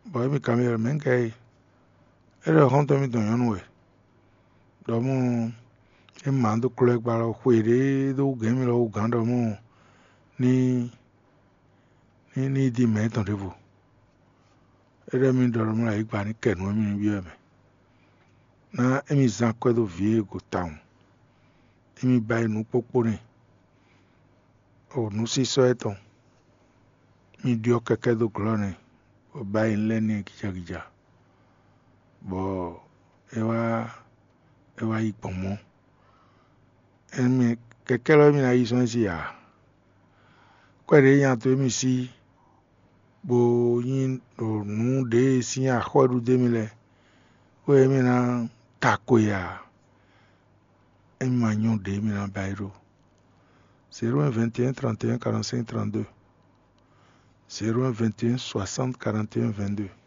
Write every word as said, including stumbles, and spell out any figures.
Boy mi camera men kay era honto mi don yonwe do mo e mando kule gbara kwere do gemi lo Uganda mo ni ni ni di me ton revo era mi do mo la igba ni kenu mi bi me na emi zan ko do vie go town emi ba inu popo ni o nu si so eton mi dio keke do glone o ba in leni kija kija bo ewa ewa ipomo emi keke lo mi na ison si ya kwere yan to mi si bo yin o nu de si ya khodu de mi le o emi na takoya emi manyon de mi na bairo zéro un vingt et un trente et un quarante-cinq trente-deux zéro un vingt et un soixante quarante et un vingt-deux